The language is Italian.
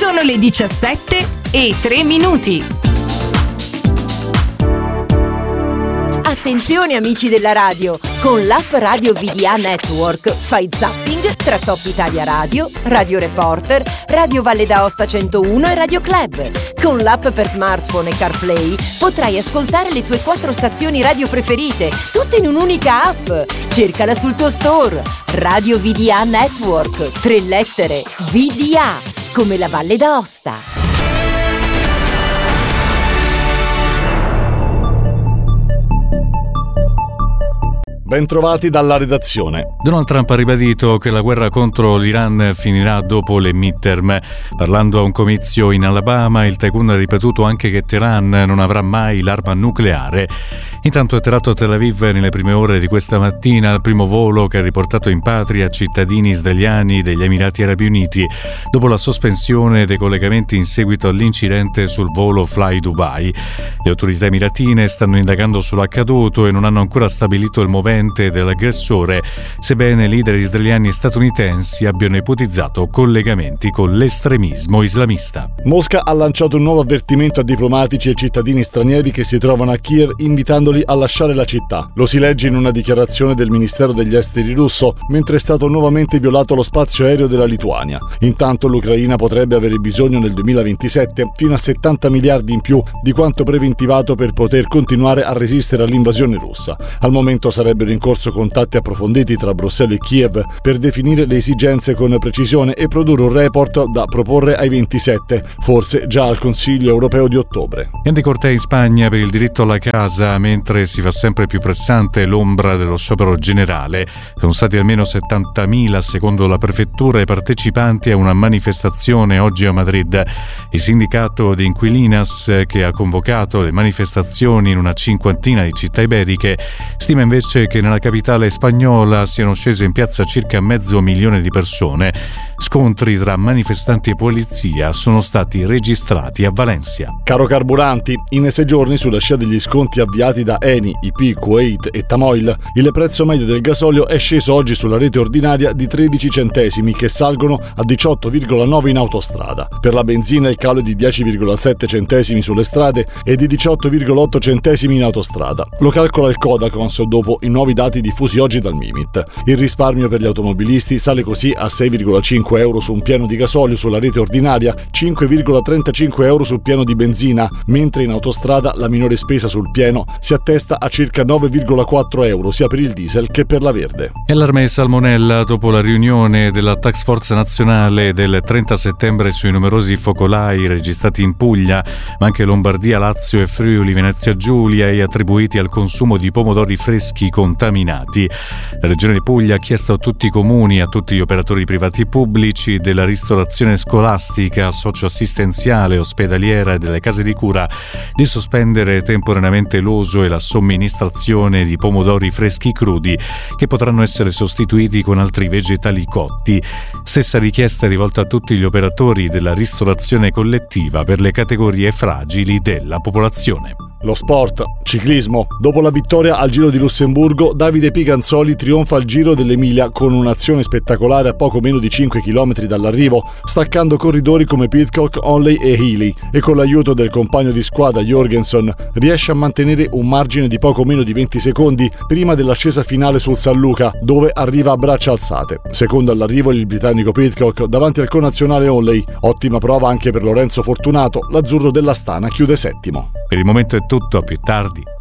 Sono le 17:03. Attenzione amici della radio, con l'app Radio VDA Network fai zapping tra Top Italia Radio, Radio Reporter, Radio Valle d'Aosta 101 e Radio Club. Con l'app per smartphone e CarPlay potrai ascoltare le tue 4 stazioni radio preferite, tutte in un'unica app. Cercala sul tuo store. Radio VDA Network, 3 lettere, VDA, come la Valle d'Aosta. Bentrovati dalla redazione. Donald Trump ha ribadito che la guerra contro l'Iran finirà dopo le midterm. Parlando a un comizio in Alabama, il tycoon ha ripetuto anche che Teheran non avrà mai l'arma nucleare. Intanto è atterrato a Tel Aviv nelle prime ore di questa mattina il primo volo che ha riportato in patria cittadini israeliani degli Emirati Arabi Uniti, dopo la sospensione dei collegamenti in seguito all'incidente sul volo Fly Dubai. Le autorità emiratine stanno indagando sull'accaduto e non hanno ancora stabilito il movente dell'aggressore, sebbene leader israeliani e statunitensi abbiano ipotizzato collegamenti con l'estremismo islamista. Mosca ha lanciato un nuovo avvertimento a diplomatici e cittadini stranieri che si trovano a Kiev, invitandoli a lasciare la città. Lo si legge in una dichiarazione del Ministero degli Esteri russo, mentre è stato nuovamente violato lo spazio aereo della Lituania. Intanto l'Ucraina potrebbe avere bisogno nel 2027 fino a 70 miliardi in più di quanto preventivato per poter continuare a resistere all'invasione russa. Al momento sarebbero in corso contatti approfonditi tra Bruxelles e Kiev per definire le esigenze con precisione e produrre un report da proporre ai 27, forse già al Consiglio europeo di ottobre. Grandi cortei in Spagna per il diritto alla casa, mentre si fa sempre più pressante l'ombra dello sciopero generale. Sono stati almeno 70.000, secondo la prefettura, i partecipanti a una manifestazione oggi a Madrid. Il sindacato di Inquilinas, che ha convocato le manifestazioni in una cinquantina di città iberiche, stima invece che nella capitale spagnola siano scese in piazza circa 500.000 di persone. Scontri tra manifestanti e polizia sono stati registrati a Valencia. Caro carburanti, in 6 giorni, sulla scia degli sconti avviati da Eni, IP, Kuwait e Tamoil, il prezzo medio del gasolio è sceso oggi sulla rete ordinaria di 13 centesimi, che salgono a 18,9 in autostrada. Per la benzina il calo è di 10,7 centesimi sulle strade e di 18,8 centesimi in autostrada. Lo calcola il Codacons dopo i nuovi dati diffusi oggi dal Mimit. Il risparmio per gli automobilisti sale così a 6,5 euro su un pieno di gasolio sulla rete ordinaria, 5,35 euro sul pieno di benzina, mentre in autostrada la minore spesa sul pieno si attesta a circa 9,4 euro sia per il diesel che per la verde. E allarme salmonella dopo la riunione della Task Force nazionale del 30 settembre sui numerosi focolai registrati in Puglia, ma anche Lombardia, Lazio e Friuli Venezia Giulia, e attribuiti al consumo di pomodori freschi contaminati. La Regione Puglia ha chiesto a tutti i comuni e a tutti gli operatori privati e pubblici della ristorazione scolastica, socioassistenziale, ospedaliera e delle case di cura di sospendere temporaneamente l'uso e la somministrazione di pomodori freschi crudi, che potranno essere sostituiti con altri vegetali cotti. Stessa richiesta è rivolta a tutti gli operatori della ristorazione collettiva per le categorie fragili della popolazione. Lo sport, ciclismo. Dopo la vittoria al Giro di Lussemburgo, Davide Piganzoli trionfa al Giro dell'Emilia con un'azione spettacolare a poco meno di 5 km dall'arrivo, staccando corridori come Pidcock, Onley e Healy, e con l'aiuto del compagno di squadra Jorgensen riesce a mantenere un margine di poco meno di 20 secondi prima dell'ascesa finale sul San Luca, dove arriva a braccia alzate. Secondo all'arrivo il britannico Pidcock davanti al connazionale Onley. Ottima prova anche per Lorenzo Fortunato, l'azzurro dell'Astana chiude settimo. Per il momento è tutto, a più tardi.